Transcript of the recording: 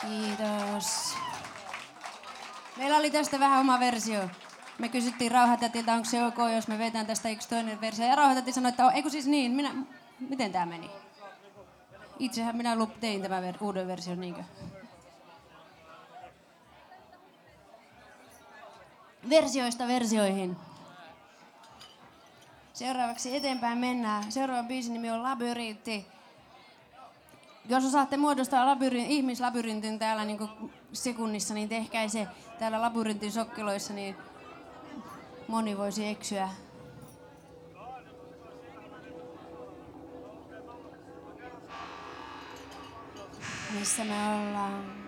Kiitos. Meillä oli tästä vähän oma versio. Me kysyttiin Rauhatätiltä, onko se ok, jos me vetään tästä yksi toinen versio. Ja Rauhatäti sanoi, että eikö siis niin, miten tämä meni? Itsehän minä tein tämän uuden version, niinkö? Versioista versioihin. Seuraavaksi eteenpäin mennään. Seuraava biisin nimi on Labyrintti. Jos osaatte muodostaa ihmislabyrintin täällä niin sekunnissa, niin tehkää se täällä labyrintin sokkeloissa, niin moni voisi eksyä. Missä me ollaan?